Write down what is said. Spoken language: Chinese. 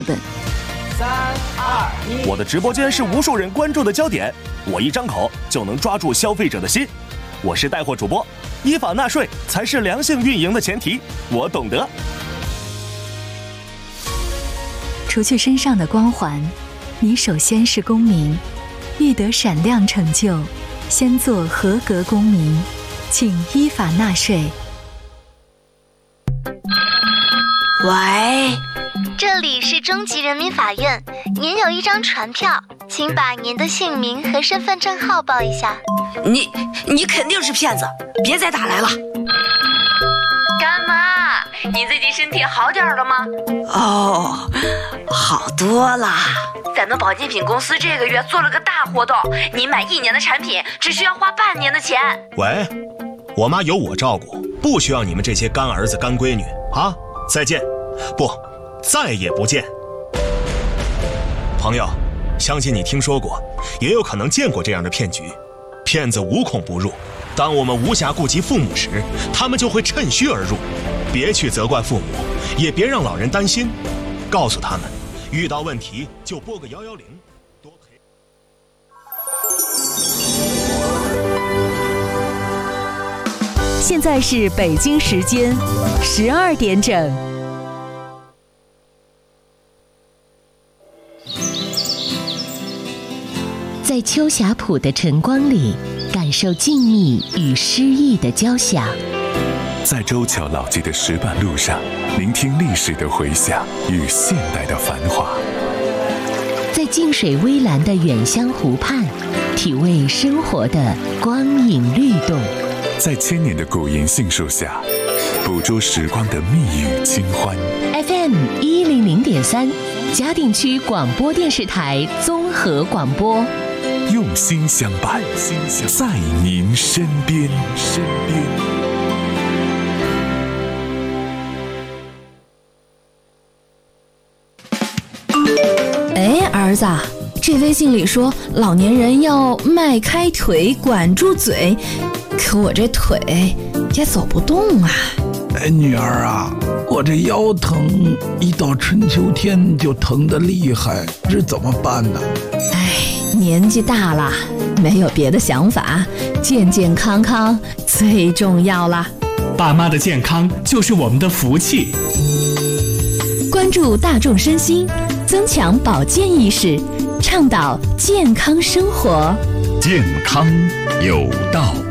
我的直播间是无数人关注的焦点，我一张口就能抓住消费者的心。我是带货主播，依法纳税才是良性运营的前提，我懂得。 除去身上的光环，你首先是公民。欲得闪亮成就，先做合格公民，请依法纳税。 喂， 这里是中级人民法院，您有一张传票，请把您的姓名和身份证号报一下。 你肯定是骗子，别再打来了。 干妈，你最近身体好点了吗？ 哦，好多啦。 咱们保健品公司这个月做了个大活动，你买1年的产品只需要花半年的钱。 喂，我妈有我照顾，不需要你们这些干儿子干闺女啊！再见，不，再也不见。朋友，相信你听说过，也有可能见过这样的骗局。骗子无孔不入，当我们无暇顾及父母时，他们就会趁虚而入。别去责怪父母，也别让老人担心，告诉他们，遇到问题就拨个110，多陪。 现在是北京时间12点整。 在秋霞浦的晨光里，感受静谧与诗意的交响； 在周桥老街的石板路上，聆听历史的回响与现代的繁华； 在静水微澜的远乡湖畔，体味生活的光影律动； 在千年的古银杏树下，捕捉时光的蜜语清欢。 FM 100.3，嘉定区广播电视台综合广播。 用心相伴，在您身边。 哎，儿子，这微信里说老年人要迈开腿，管住嘴，可我这腿也走不动啊。 哎，女儿啊，我这腰疼，一到春秋天就疼得厉害，这怎么办呢？ 年纪大了，没有别的想法，健健康康最重要了。 爸妈的健康就是我们的福气。 关注大众身心，增强保健意识，倡导健康生活。 健康有道。